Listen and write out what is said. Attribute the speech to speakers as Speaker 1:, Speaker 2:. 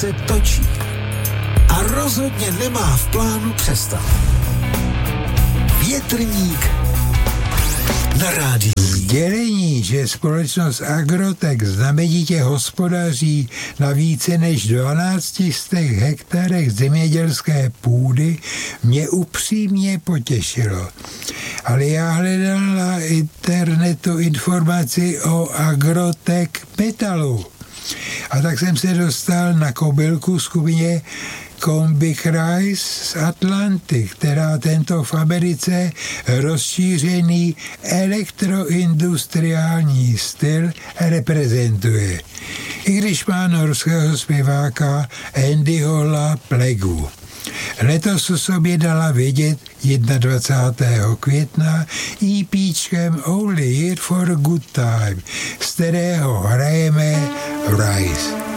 Speaker 1: se točí a rozhodně nemá v plánu přestat. Větrník na rádiu.
Speaker 2: Sdělení, že společnost Agrotec znamenitě hospodaří na více než 1200 hektarech zemědělské půdy, mě upřímně potěšilo. Ale já hledal na internetu informaci o Agrotec Metalu. A tak jsem se dostal na kobylku skupině Combikreis z Atlanty, která tento v Americe rozšířený elektroindustriální styl reprezentuje. I když má norského zpěváka Andyho LaPlegu. Letos o sobě dala vědět 21. května EPčkem Only Here for a Good Time, z kterého hrajeme Rise.